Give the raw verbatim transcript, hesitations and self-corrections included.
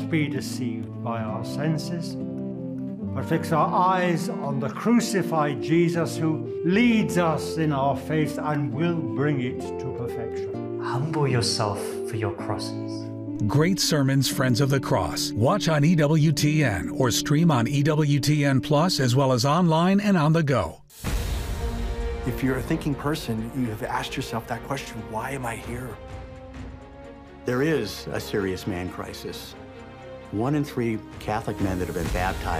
not be deceived by our senses, but fix our eyes on the crucified Jesus who leads us in our faith and will bring it to perfection. Humble yourself for your crosses. Great sermons, Friends of the Cross. Watch on E W T N or stream on E W T N Plus, as well as online and on the go. If you're a thinking person, you have asked yourself that question, why am I here? There is a serious man crisis. One in three Catholic men that have been baptized